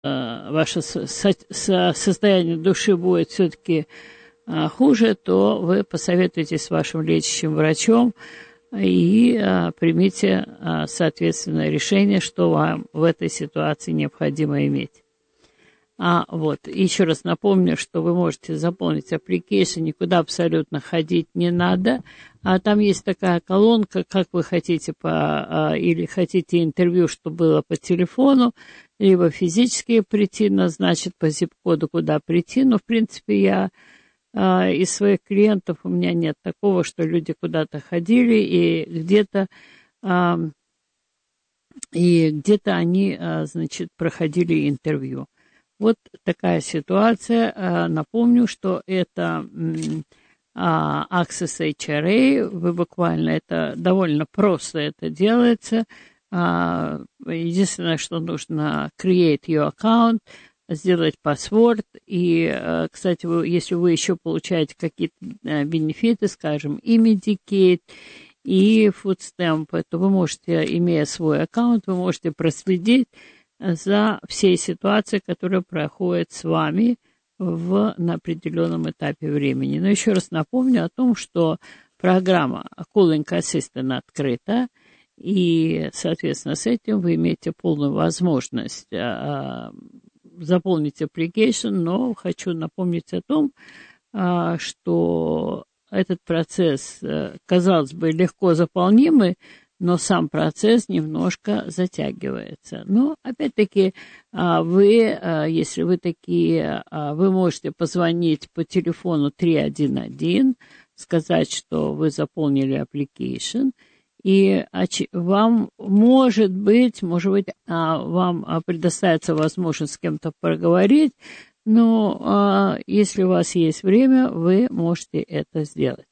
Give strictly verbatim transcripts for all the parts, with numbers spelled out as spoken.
ваше состояние души будет все-таки хуже, то вы посоветуетесь с вашим лечащим врачом и примите соответственное решение, что вам в этой ситуации необходимо иметь. А вот, еще раз напомню, что вы можете заполнить application, никуда абсолютно ходить не надо. А там есть такая колонка, как вы хотите, по, или хотите интервью, что было по телефону, либо физически прийти, назначить по зип-коду, куда прийти. Но, в принципе, я а, из своих клиентов, у меня нет такого, что люди куда-то ходили, и где-то, а, и где-то они, а, значит, проходили интервью. Вот такая ситуация. Напомню, что это Access эйч ар эй. Вы буквально это довольно просто это делается. Единственное, что нужно create your account, сделать password. И, кстати, вы, если вы еще получаете какие-то бенефиты, скажем, и Medicaid, и Food Stamp, то вы можете, имея свой аккаунт, вы можете проследить за всей ситуацией, которая проходит с вами в, на определенном этапе времени. Но еще раз напомню о том, что программа Calling Assistant открыта, и, соответственно, с этим вы имеете полную возможность а, заполнить application, но хочу напомнить о том, а, что этот процесс, казалось бы, легко заполнимый, но сам процесс немножко затягивается. Но, опять-таки, вы, если вы такие, вы можете позвонить по телефону три один один, сказать, что вы заполнили application, и вам, может быть, может быть, вам предоставится возможность с кем-то поговорить, но если у вас есть время, вы можете это сделать.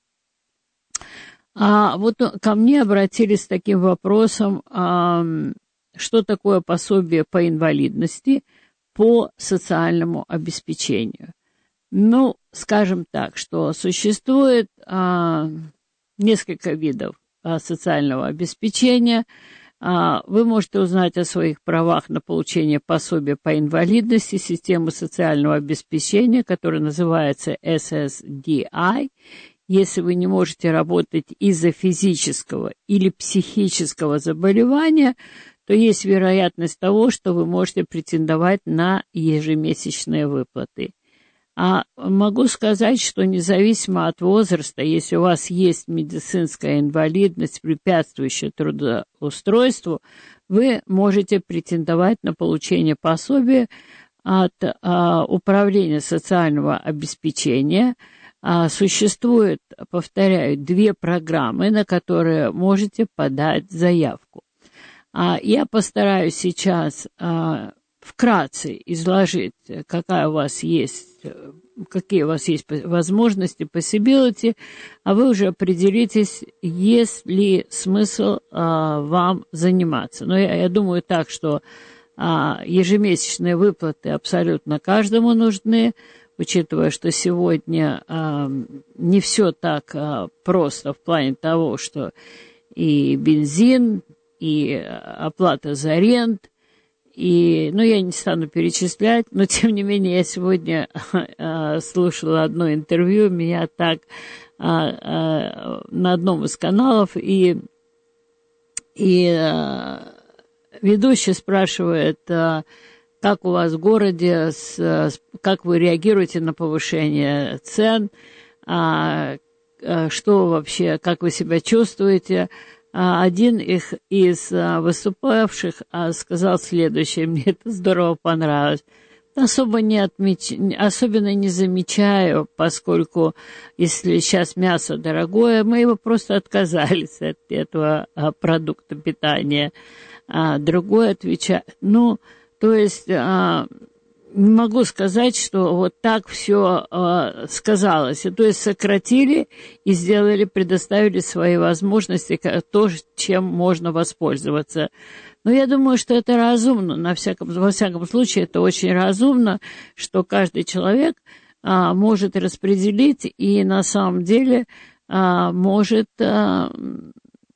А вот ко мне обратились с таким вопросом, а, что такое пособие по инвалидности по социальному обеспечению. Ну, скажем так, что существует а, несколько видов а, социального обеспечения. А, вы можете узнать о своих правах на получение пособия по инвалидности системы социального обеспечения, которая называется эс эс ди ай. Если вы не можете работать из-за физического или психического заболевания, то есть вероятность того, что вы можете претендовать на ежемесячные выплаты. А могу сказать, что независимо от возраста, если у вас есть медицинская инвалидность, препятствующая трудоустройству, вы можете претендовать на получение пособия от а, Управления социального обеспечения. А, существует, повторяю, две программы, на которые можете подать заявку. А, я постараюсь сейчас а, вкратце изложить, какая у вас есть, какие у вас есть возможности, possibility, а вы уже определитесь, есть ли смысл а, вам заниматься. Но я, я думаю так, что а, ежемесячные выплаты абсолютно каждому нужны, учитывая, что сегодня а, не все так а, просто в плане того, что и бензин, и оплата за рент, и, ну, я не стану перечислять, но, тем не менее, я сегодня а, слушала одно интервью, меня так а, а, на одном из каналов, и, и а, ведущий спрашивает, а, как у вас в городе, с, как вы реагируете на повышение цен, а, что вообще, как вы себя чувствуете. Один их из выступавших сказал следующее, мне это здорово понравилось. Особо не отмеч... особенно не замечаю, поскольку если сейчас мясо дорогое, мы его просто отказались от этого продукта питания. А другой отвечает, ну, то есть а, не могу сказать, что вот так все а, сказалось. И, то есть сократили и сделали, предоставили свои возможности, то, чем можно воспользоваться. Но я думаю, что это разумно. На всяком, во всяком случае, это очень разумно, что каждый человек а, может распределить и на самом деле а, может... А,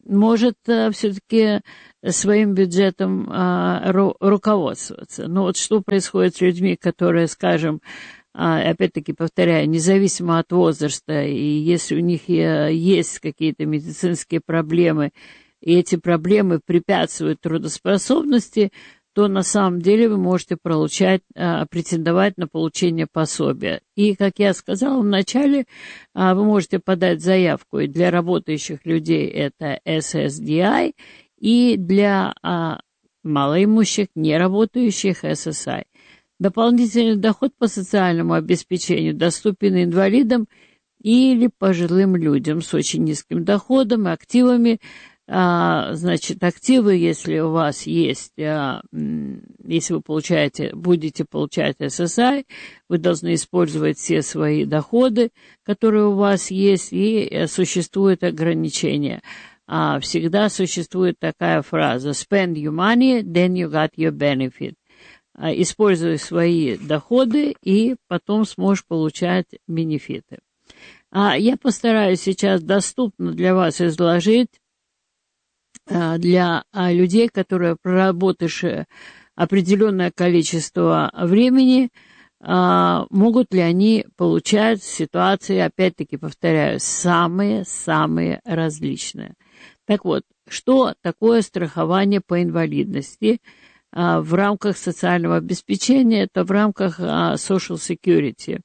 может а, все-таки своим бюджетом а, ру, руководствоваться. Но вот что происходит с людьми, которые, скажем, а, опять-таки повторяю, независимо от возраста, и если у них есть какие-то медицинские проблемы, и эти проблемы препятствуют трудоспособности, то на самом деле вы можете получать, а, претендовать на получение пособия. И, как я сказала в начале, а, вы можете подать заявку и для работающих людей это эс эс ди ай, и для а, малоимущих, неработающих эс эс ай. Дополнительный доход по социальному обеспечению доступен инвалидам или пожилым людям с очень низким доходом и активами. А, значит, активы, если у вас есть, а, если вы получаете, будете получать эс эс ай, вы должны использовать все свои доходы, которые у вас есть, и а, существует ограничение. А, всегда существует такая фраза: spend your money, then you got your benefit. А, используй свои доходы, и потом сможешь получать бенефиты. А, я постараюсь сейчас доступно для вас изложить для людей, которые, проработавшие определенное количество времени, могут ли они получать ситуации, опять-таки повторяю, самые-самые различные. Так вот, что такое страхование по инвалидности в рамках социального обеспечения? Это в рамках Social Security.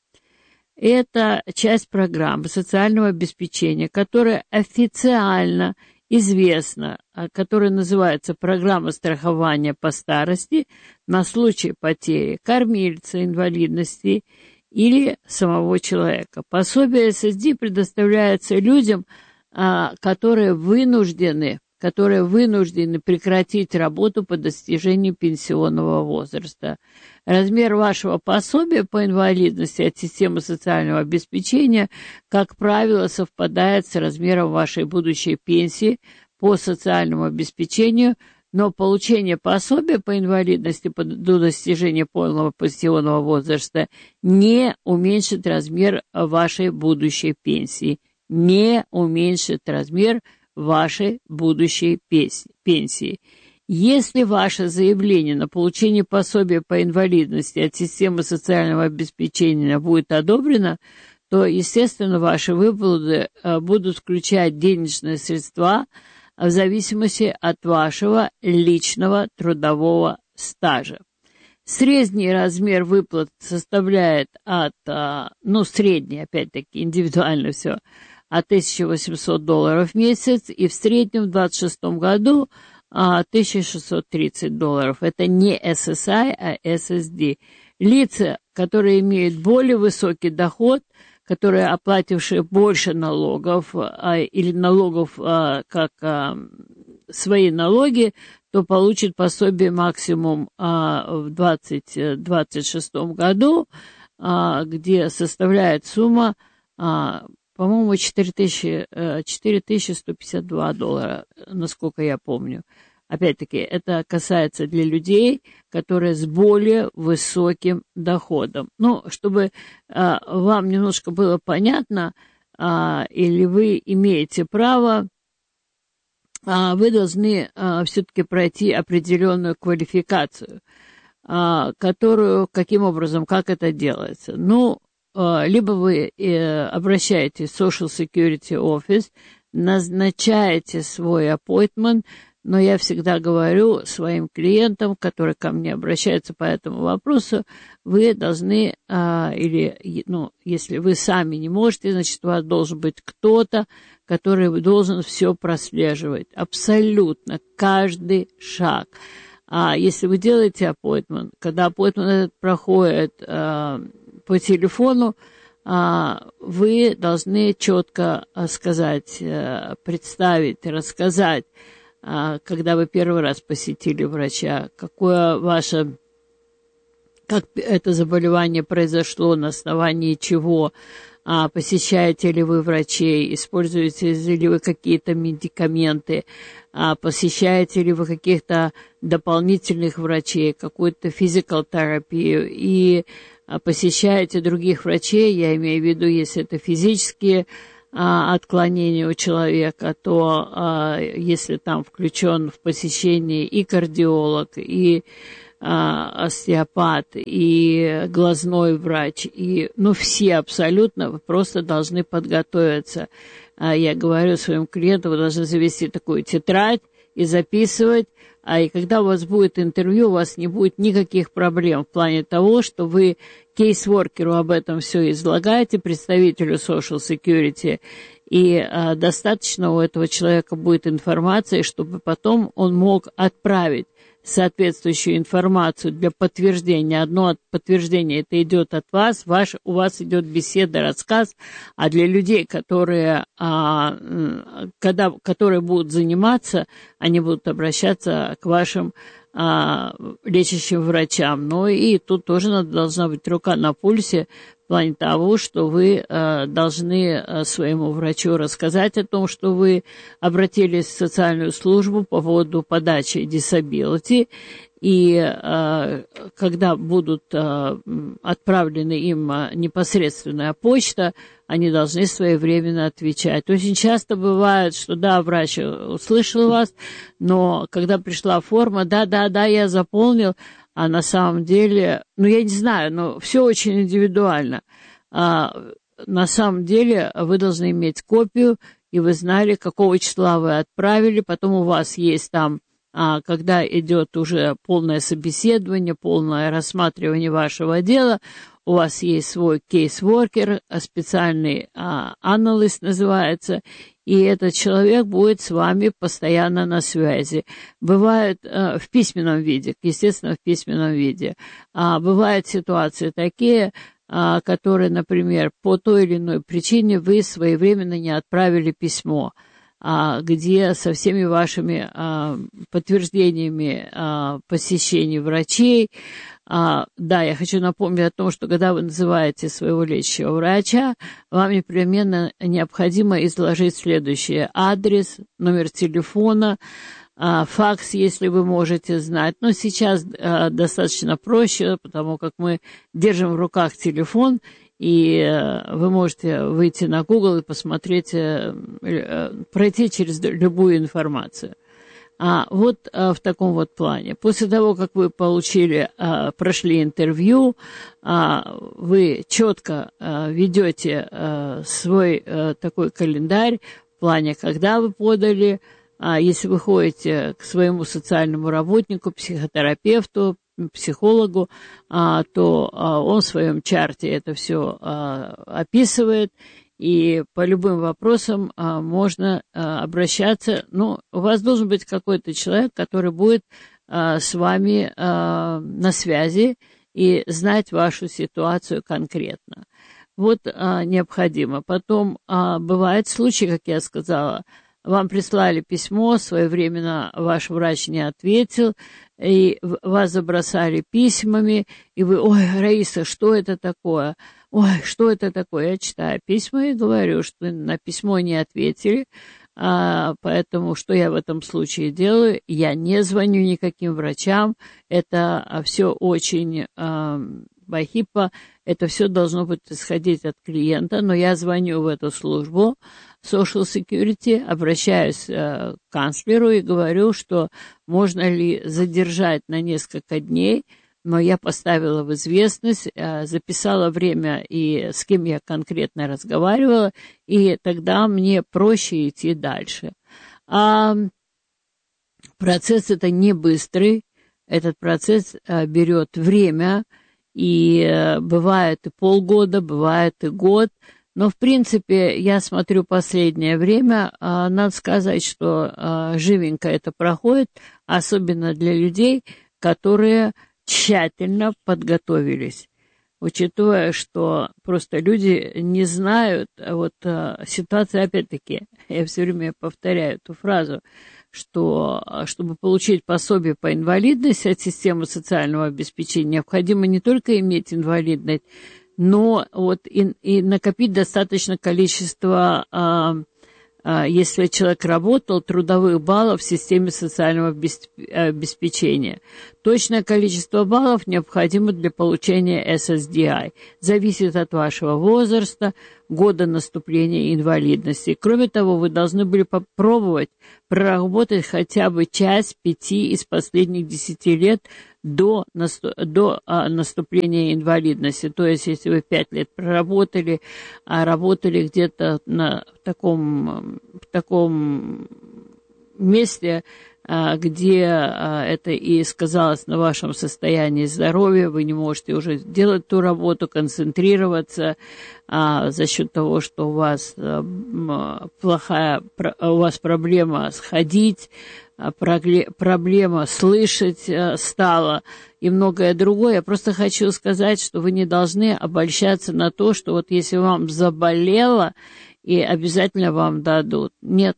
Это часть программы социального обеспечения, которая официально известно, которая называется «Программа страхования по старости на случай потери кормильца, инвалидности или самого человека». Пособие эс эс ди предоставляется людям, которые вынуждены, которые вынуждены прекратить работу по достижению пенсионного возраста. Размер вашего пособия по инвалидности от системы социального обеспечения, как правило, совпадает с размером вашей будущей пенсии по социальному обеспечению, но получение пособия по инвалидности до достижения полного пенсионного возраста не уменьшит размер вашей будущей пенсии, не уменьшит размер вашей будущей пенсии. Если ваше заявление на получение пособия по инвалидности от системы социального обеспечения будет одобрено, то, естественно, ваши выплаты будут включать денежные средства в зависимости от вашего личного трудового стажа. Средний размер выплат составляет от, ну, средний, опять-таки, индивидуально все, от тысяча восемьсот долларов в месяц, и в среднем в двадцать шестом году тысяча шестьсот тридцать долларов. Это не эс эс ай, а эс эс ди. Лица, которые имеют более высокий доход, которые оплатившие больше налогов а, или налогов а, как а, свои налоги, то получат пособие максимум а, в двадцать шестом году, а, где составляет сумма, а, по-моему, четыре тысячи сто пятьдесят два доллара, насколько я помню. Опять-таки, это касается для людей, которые с более высоким доходом. Ну, чтобы а, вам немножко было понятно, а, или вы имеете право, а, вы должны а, все-таки пройти определенную квалификацию, а, которую, каким образом, как это делается. Ну, а, либо вы э, обращаетесь в Social Security Office, назначаете свой appointment, но я всегда говорю своим клиентам, которые ко мне обращаются по этому вопросу, вы должны, а, или, ну, если вы сами не можете, значит, у вас должен быть кто-то, который должен все прослеживать, абсолютно, каждый шаг. А если вы делаете appointment, когда appointment этот проходит а, по телефону, а, вы должны четко сказать, представить, рассказать, когда вы первый раз посетили врача, какое ваше, как это заболевание произошло, на основании чего, а, посещаете ли вы врачей, используете ли вы какие-то медикаменты, а, посещаете ли вы каких-то дополнительных врачей, какую-то физикал-терапию, и а, посещаете других врачей, я имею в виду, если это физические а, отклонение у человека, то а, если там включен в посещение и кардиолог, и а, остеопат, и глазной врач, и, ну, все абсолютно, вы просто должны подготовиться. А, я говорю своим клиентам, вы должны завести такую тетрадь и записывать, а и когда у вас будет интервью, у вас не будет никаких проблем в плане того, что вы кейс-воркеру об этом все излагаете, представителю Social Security, и а, достаточно у этого человека будет информации, чтобы потом он мог отправить соответствующую информацию для подтверждения. Одно подтверждение это идет от вас, ваш, у вас идет беседа, рассказ, а для людей, которые, а, когда, которые будут заниматься, они будут обращаться к вашим а, лечащим врачам. Ну и тут тоже надо, должна быть рука на пульсе, в плане того, что вы э, должны э, своему врачу рассказать о том, что вы обратились в социальную службу по поводу подачи disability, и э, когда будут э, отправлены им э, непосредственная почта, они должны своевременно отвечать. Очень часто бывает, что да, врач услышал вас, но когда пришла форма, да-да-да, я заполнил, а на самом деле, ну, я не знаю, но все очень индивидуально. А, на самом деле вы должны иметь копию, и вы знали, какого числа вы отправили. Потом у вас есть там, а, когда идет уже полное собеседование, полное рассматривание вашего дела, у вас есть свой кейс-воркер, специальный а, аналист называется, и этот человек будет с вами постоянно на связи. Бывает э, в письменном виде, естественно, в письменном виде. А бывают ситуации такие, а, которые, например, по той или иной причине вы своевременно не отправили письмо, а, где со всеми вашими а, подтверждениями а, посещений врачей. А, да, я хочу напомнить о том, что когда вы называете своего лечащего врача, вам непременно необходимо изложить следующее: адрес, номер телефона, а, факс, если вы можете знать. Но сейчас а, достаточно проще, потому как мы держим в руках телефон, и а, вы можете выйти на Google и посмотреть, а, пройти через любую информацию. А вот а, в таком вот плане. После того, как вы получили, а, прошли интервью, а, вы четко а, ведете а, свой а, такой календарь в плане, когда вы подали. А, если вы ходите к своему социальному работнику, психотерапевту, психологу, а, то а, он в своем чарте это все а, описывает. И по любым вопросам а, можно а, обращаться. Ну, у вас должен быть какой-то человек, который будет а, с вами а, на связи и знать вашу ситуацию конкретно. Вот а, необходимо. Потом а, бывают случаи, как я сказала, вам прислали письмо, своевременно ваш врач не ответил, и вас забросали письмами, и вы, ой, Раиса, что это такое? Ой, что это такое? Я читаю письма и говорю, что на письмо не ответили, а, поэтому что я в этом случае делаю? Я не звоню никаким врачам, это все очень... А, по хиппа, это все должно быть исходить от клиента, но я звоню в эту службу Social Security, обращаюсь э, к канцлеру и говорю, что можно ли задержать на несколько дней, но я поставила в известность, э, записала время и с кем я конкретно разговаривала, и тогда мне проще идти дальше. А процесс это не быстрый, этот процесс э, берет время, и э, бывает и полгода, бывает и год, но, в принципе, я смотрю последнее время, э, надо сказать, что э, живенько это проходит, особенно для людей, которые тщательно подготовились. Учитывая, что просто люди не знают, вот э, ситуация, опять-таки, я все время повторяю эту фразу, что чтобы получить пособие по инвалидности от системы социального обеспечения, необходимо не только иметь инвалидность, но вот и, и накопить достаточное количество, а, а, если человек работал, трудовых баллов в системе социального обеспечения. Точное количество баллов необходимо для получения эс эс ди ай. Зависит от вашего возраста, года наступления инвалидности. Кроме того, вы должны были попробовать проработать хотя бы часть пяти из последних десяти лет до, наступ, до а, наступления инвалидности. То есть, если вы пять лет проработали, а работали где-то на в таком, в таком месте, где это и сказалось на вашем состоянии здоровья, вы не можете уже делать ту работу, концентрироваться а, за счет того, что у вас а, плохая, у вас проблема сходить, а, проблема слышать а, стала и многое другое. Я просто хочу сказать, что вы не должны обольщаться на то, что вот если вам заболело, и обязательно вам дадут. Нет.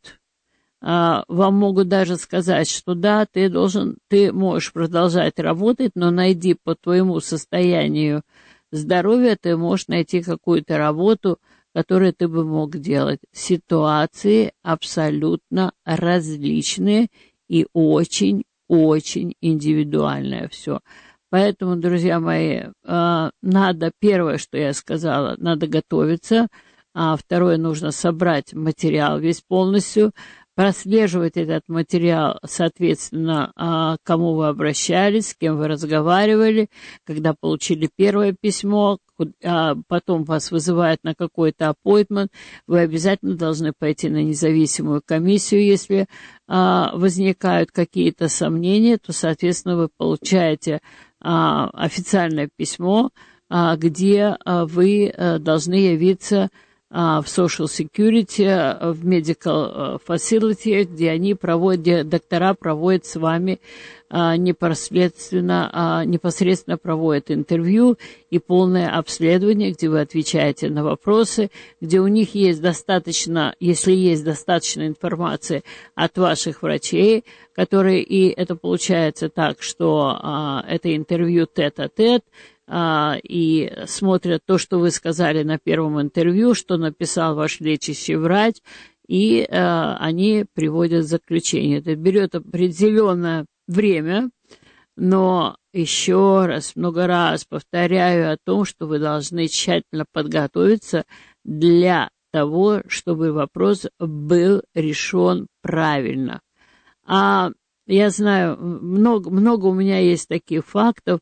Вам могут даже сказать, что да, ты должен, ты можешь продолжать работать, но найди по твоему состоянию здоровья, ты можешь найти какую-то работу, которую ты бы мог делать. Ситуации абсолютно различные и очень-очень индивидуальное все. Поэтому, друзья мои, надо, первое, что я сказала, надо готовиться, а второе, нужно собрать материал весь полностью, прослеживать этот материал, соответственно, к кому вы обращались, с кем вы разговаривали, когда получили первое письмо, а потом вас вызывают на какой-то appointment, вы обязательно должны пойти на независимую комиссию, если а, возникают какие-то сомнения, то, соответственно, вы получаете а, официальное письмо, а, где а, вы а, должны явиться в Social Security, в Medical Facility, где они проводят, где доктора проводят с вами непосредственно, непосредственно проводят интервью и полное обследование, где вы отвечаете на вопросы, где у них есть достаточно, если есть достаточно информации от ваших врачей, которые, и это получается так, что это интервью тет-а-тет, и смотрят то, что вы сказали на первом интервью, что написал ваш лечащий врач, и а, они приводят заключение. Это берет определенное время, но еще раз, много раз повторяю о том, что вы должны тщательно подготовиться для того, чтобы вопрос был решен правильно. А я знаю, много, много у меня есть таких фактов,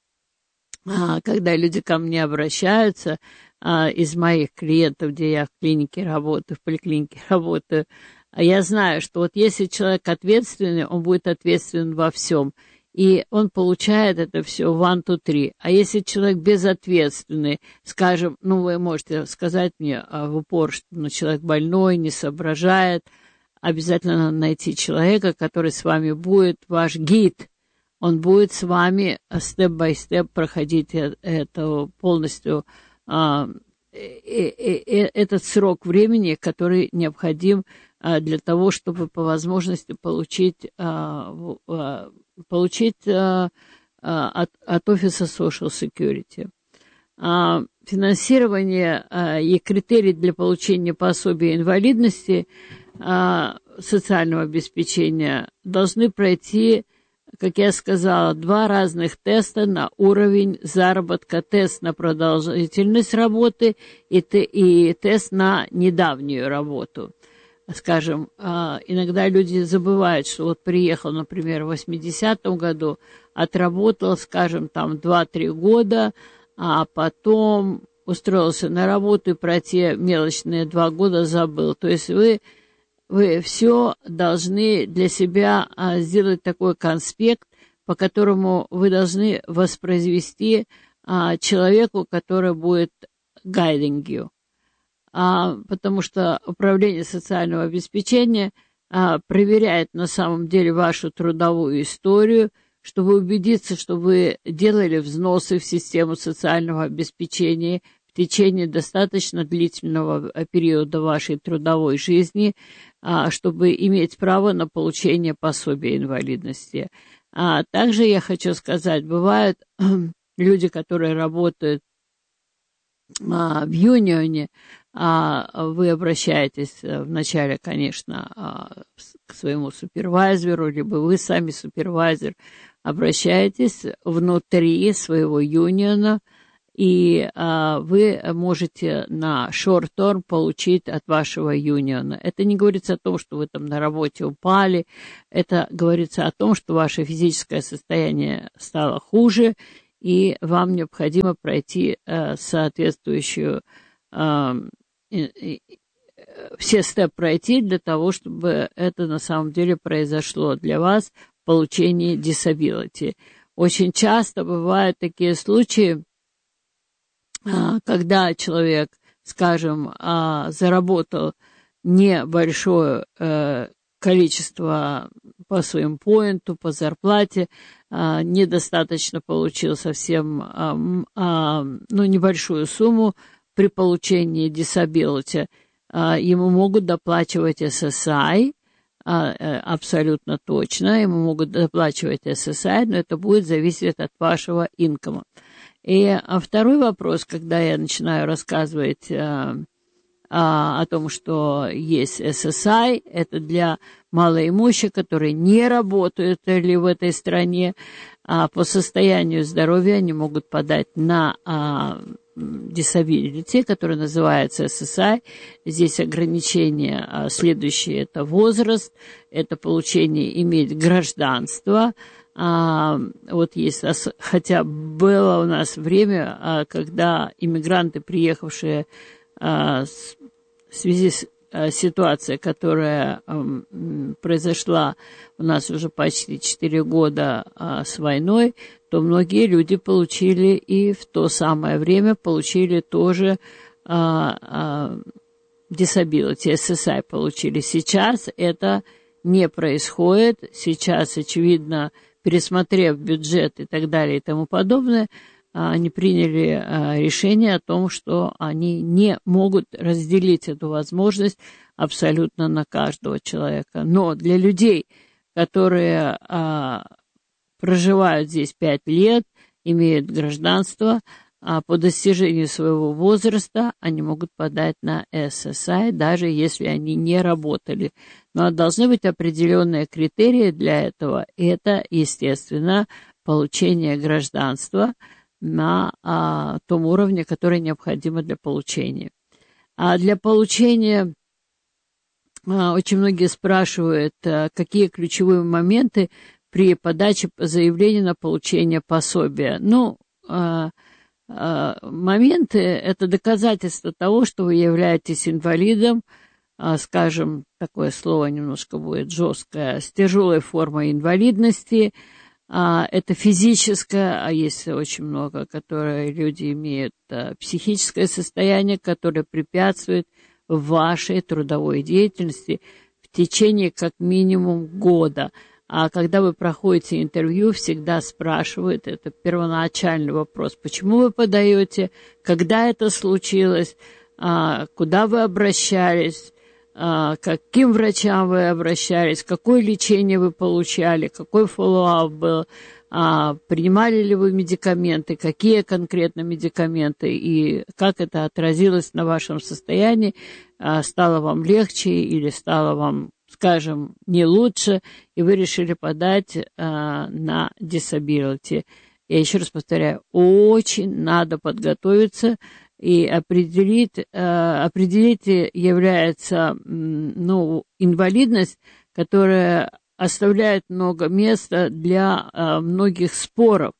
когда люди ко мне обращаются, а, из моих клиентов, где я в клинике работаю, в поликлинике работаю, я знаю, что вот если человек ответственный, он будет ответственен во всем, и он получает это все one, two, three. А если человек безответственный, скажем, ну, вы можете сказать мне а, в упор, что ну, человек больной, не соображает, обязательно надо найти человека, который с вами будет ваш гид. Он будет с вами степ-бай-степ проходить это полностью, а, э, э, э, этот срок времени, который необходим а, для того, чтобы по возможности получить, а, а, получить а, а, от, от офиса Social Security. А, финансирование а, и критерии для получения пособия инвалидности, а, социального обеспечения должны пройти, как я сказала, два разных теста на уровень заработка. Тест на продолжительность работы и, те, и тест на недавнюю работу. Скажем, иногда люди забывают, что вот приехал, например, в восьмидесятом году, отработал, скажем, там два-три года, а потом устроился на работу и про те мелочные два года забыл. То есть вы... Вы все должны для себя а, сделать такой конспект, по которому вы должны воспроизвести а, человеку, который будет guiding you. А, потому что управление социального обеспечения а, проверяет на самом деле вашу трудовую историю, чтобы убедиться, что вы делали взносы в систему социального обеспечения в течение достаточно длительного периода вашей трудовой жизни, чтобы иметь право на получение пособия инвалидности. А также я хочу сказать, бывают люди, которые работают а, в юнионе, а, вы обращаетесь вначале, конечно, а, к своему супервайзеру, либо вы сами супервайзер, обращайтесь внутри своего юниона, и а, вы можете на short-term получить от вашего юниона. Это не говорится о том, что вы там на работе упали, это говорится о том, что ваше физическое состояние стало хуже, и вам необходимо пройти а, соответствующую, а, и, и, все степы пройти для того, чтобы это на самом деле произошло для вас, получение disability. Очень часто бывают такие случаи, когда человек, скажем, заработал небольшое количество по своему поинту, по зарплате, недостаточно получил совсем, ну, небольшую сумму при получении disability, ему могут доплачивать эс эс ай, абсолютно точно, ему могут доплачивать эс эс ай, но это будет зависеть от вашего инкома. И а второй вопрос, когда я начинаю рассказывать а, а, о том, что есть эс эс ай, это для малоимущих, которые не работают ли в этой стране, а по состоянию здоровья они могут подать на а, disability, который называется эс эс ай. Здесь ограничения а, следующие, это возраст, это получение, иметь гражданство. А, вот есть, хотя было у нас время, а, когда иммигранты, приехавшие а, с, в связи с а, ситуацией, которая а, произошла у нас уже почти четыре года а, с войной, то многие люди получили и в то самое время получили тоже а, а, disability, эс эс ай получили. Сейчас это не происходит, сейчас, очевидно, пересмотрев бюджет и так далее и тому подобное, они приняли решение о том, что они не могут разделить эту возможность абсолютно на каждого человека. Но для людей, которые проживают здесь пять лет, имеют гражданство, по достижению своего возраста они могут подать на эс эс ай, даже если они не работали. Но должны быть определенные критерии для этого. Это, естественно, получение гражданства на а, том уровне, который необходимо для получения. А для получения а, очень многие спрашивают, а, какие ключевые моменты при подаче заявления на получение пособия. Ну, а, моменты – это доказательство того, что вы являетесь инвалидом, скажем, такое слово немножко будет жесткое, с тяжелой формой инвалидности. Это физическое, а есть очень много, которые люди имеют психическое состояние, которое препятствует вашей трудовой деятельности в течение как минимум года. А когда вы проходите интервью, всегда спрашивают, это первоначальный вопрос, почему вы подаете, когда это случилось, куда вы обращались, к каким врачам вы обращались, какое лечение вы получали, какой фоллоуап был, принимали ли вы медикаменты, какие конкретно медикаменты и как это отразилось на вашем состоянии, стало вам легче или стало вам, скажем, не лучше, и вы решили подать а, на disability. Я еще раз повторяю, очень надо подготовиться и определить, а, определить является, ну, инвалидность, которая оставляет много места для а, многих споров.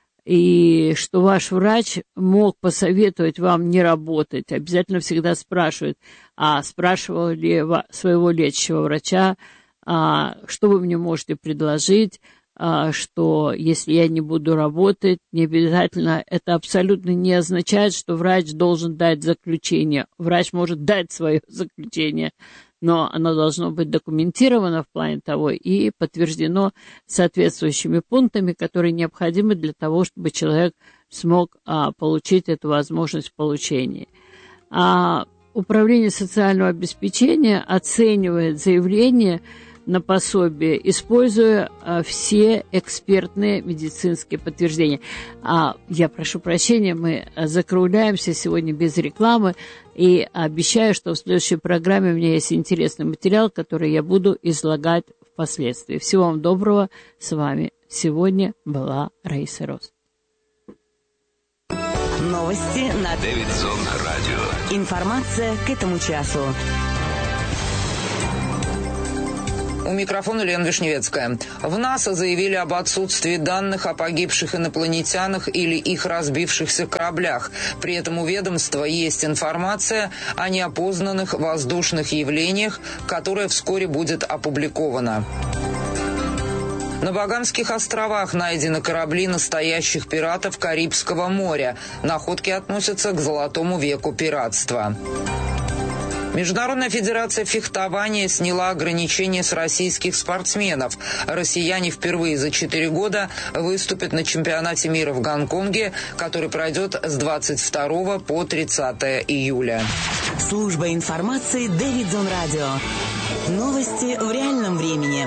И что ваш врач мог посоветовать вам не работать. Обязательно всегда спрашивает, а спрашивал ли своего лечащего врача, а, что вы мне можете предложить, а, что если я не буду работать, не обязательно, это абсолютно не означает, что врач должен дать заключение. Врач может дать свое заключение, но оно должно быть документировано в плане того и подтверждено соответствующими пунктами, которые необходимы для того, чтобы человек смог а, получить эту возможность получения. А Управление социального обеспечения оценивает заявление на пособие, используя а, все экспертные медицинские подтверждения. А, я прошу прощения, мы закругляемся сегодня без рекламы и обещаю, что в следующей программе у меня есть интересный материал, который я буду излагать впоследствии. Всего вам доброго, с вами сегодня была Раиса Роз. Новости на Дэвидсон радио. Информация к этому часу. У микрофона Лена Вишневецкая. В НАСА заявили об отсутствии данных о погибших инопланетянах или их разбившихся кораблях. При этом у ведомства есть информация о неопознанных воздушных явлениях, которая вскоре будет опубликована. На Багамских островах найдены корабли настоящих пиратов Карибского моря. Находки относятся к золотому веку пиратства. Международная федерация фехтования сняла ограничения с российских спортсменов. Россияне впервые за четыре года выступят на чемпионате мира в Гонконге, который пройдет с двадцать второго по тридцатое июля. Служба информации Дэвидсон радио. Новости в реальном времени.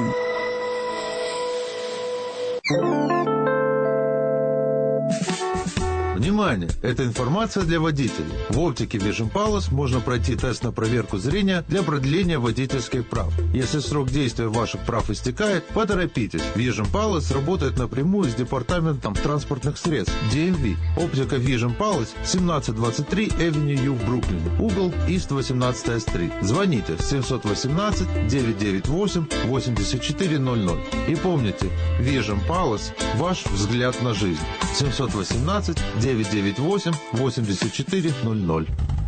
Внимание! Это информация для водителей. В оптике Vision Palace можно пройти тест на проверку зрения для продления водительских прав. Если срок действия ваших прав истекает, поторопитесь. Vision Palace работает напрямую с департаментом транспортных средств ди эм ви. Оптика Vision Palace семнадцать двадцать три Avenue U в Бруклине. Угол East восемнадцатая стрит. Звоните семь один восемь девять девять восемь восемь четыре ноль ноль. И помните, Vision Palace – ваш взгляд на жизнь. семь один восемь девять девять восемь восемь четыре ноль ноль.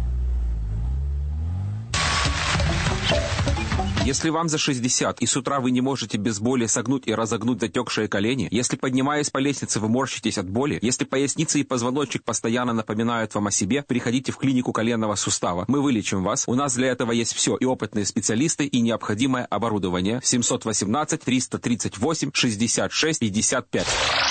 Если вам за шестьдесят, и с утра вы не можете без боли согнуть и разогнуть затекшие колени, если, поднимаясь по лестнице, вы морщитесь от боли, если поясница и позвоночник постоянно напоминают вам о себе, приходите в клинику коленного сустава. Мы вылечим вас. У нас для этого есть все, и опытные специалисты, и необходимое оборудование. семь один восемь триста тридцать восемь шестьдесят шесть пятьдесят пять.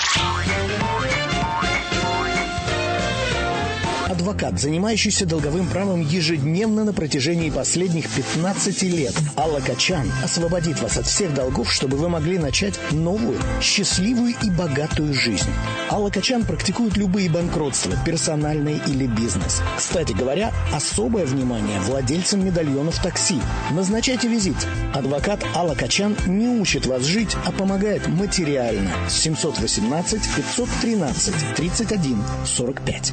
Адвокат, занимающийся долговым правом ежедневно на протяжении последних пятнадцати лет. Алла Качан освободит вас от всех долгов, чтобы вы могли начать новую, счастливую и богатую жизнь. Алла Качан практикует любые банкротства, персональные или бизнес. Кстати говоря, особое внимание владельцам медальонов такси. Назначайте визит. Адвокат Алла Качан не учит вас жить, а помогает материально. семь один восемь пятьсот тринадцать тридцать один сорок пять.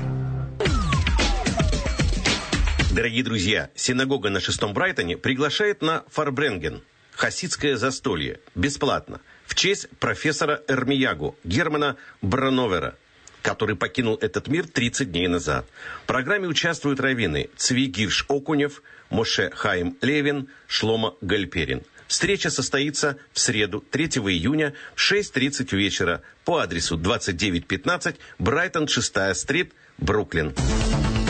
Дорогие друзья, синагога на шестом Брайтоне приглашает на Фарбренген, хасидское застолье, бесплатно, в честь профессора Эрмиягу Германа Брановера, который покинул этот мир тридцать дней назад. В программе участвуют раввины Цви Гирш Окунев, Моше Хаим Левин, Шломо Гальперин. Встреча состоится в среду, третьего июня, в шесть тридцать вечера по адресу двадцать девять пятнадцать Брайтон, шестая стрит, Бруклин.